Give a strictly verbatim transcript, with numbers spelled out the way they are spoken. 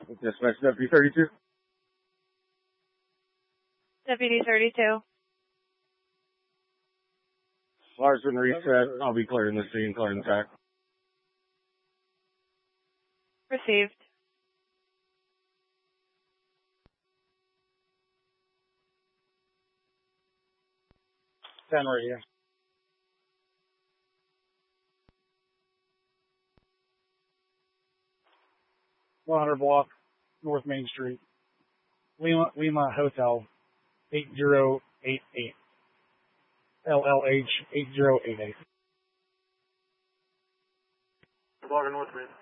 Dispatch Deputy thirty-two. Deputy thirty-two. Alarm's been reset. I'll be clearing the scene, clearing the track. Received. ten radio. one hundred block, North Main Street. Lima, Lima Hotel, eight zero eight eight. L L H eight zero eight eight. Blocking North Main.